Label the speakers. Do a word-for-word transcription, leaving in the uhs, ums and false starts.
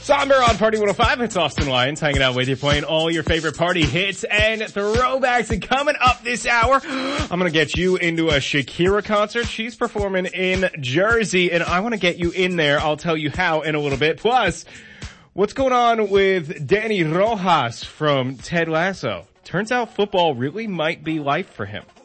Speaker 1: Somber on Party one oh five. It's Austin Lyons hanging out with you, playing all your favorite party hits and throwbacks. And coming up this hour, I'm going to get you into a Shakira concert. She's performing in Jersey, and I want to get you in there. I'll tell you how in a little bit. Plus, what's going on with Danny Rojas from Ted Lasso? Turns out football really might be life for him.